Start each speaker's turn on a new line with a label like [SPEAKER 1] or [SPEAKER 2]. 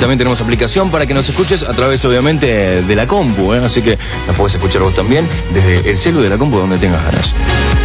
[SPEAKER 1] también tenemos aplicación para que nos escuches a través, obviamente, de la compu, ¿eh? Así que nos podés escuchar vos también desde el celu de la compu donde tengas ganas.